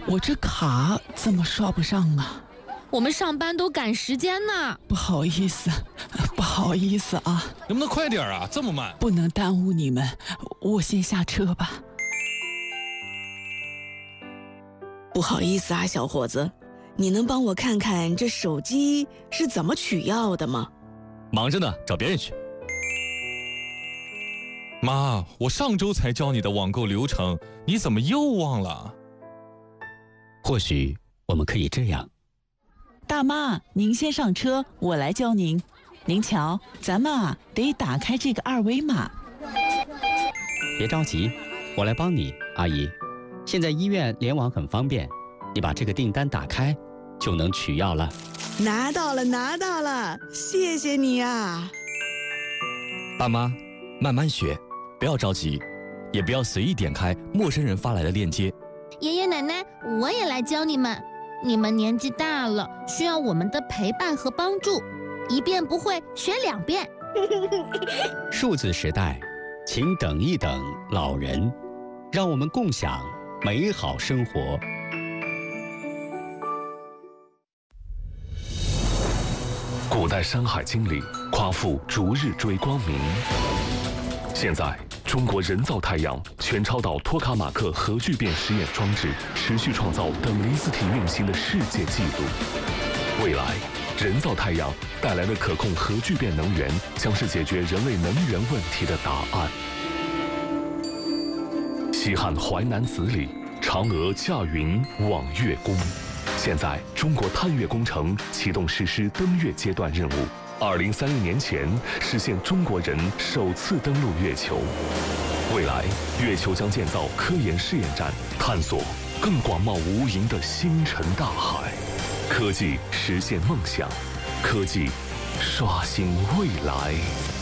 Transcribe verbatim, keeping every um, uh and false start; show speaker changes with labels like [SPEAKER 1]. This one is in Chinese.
[SPEAKER 1] 我这卡怎么刷不上啊？
[SPEAKER 2] 我们上班都赶时间呢。
[SPEAKER 1] 不好意思，不好意思啊。
[SPEAKER 3] 能不能快点啊？这么慢。
[SPEAKER 1] 不能耽误你们，我先下车吧。
[SPEAKER 4] 不好意思啊，小伙子，你能帮我看看这手机是怎么取药的吗？
[SPEAKER 5] 忙着呢，找别人去。
[SPEAKER 3] 妈，我上周才教你的网购流程，你怎么又忘了？
[SPEAKER 5] 或许我们可以这样。
[SPEAKER 1] 大妈，您先上车，我来教您。您瞧，咱们啊得打开这个二维码。
[SPEAKER 5] 别着急，我来帮你，阿姨。现在医院联网很方便，你把这个订单打开，就能取药了。
[SPEAKER 4] 拿到了，拿到了，谢谢你啊！
[SPEAKER 6] 爸妈，慢慢学，不要着急，也不要随意点开陌生人发来的链接。
[SPEAKER 2] 爷爷奶奶，我也来教你们。你们年纪大了，需要我们的陪伴和帮助，一遍不会学两遍。
[SPEAKER 5] 数字时代，请等一等，老人，让我们共享美好生活。
[SPEAKER 7] 古代《山海经》里夸父逐日追光明，现在中国人造太阳全超导托卡马克核聚变实验装置持续创造等离子体运行的世界纪录。未来，人造太阳带来的可控核聚变能源将是解决人类能源问题的答案。西汉淮南子里，嫦娥驾云望月宫。现在，中国探月工程启动实施登月阶段任务。二零三零年前实现中国人首次登陆月球。未来，月球将建造科研试验站，探索更广袤无垠的星辰大海。科技实现梦想，科技刷新未来。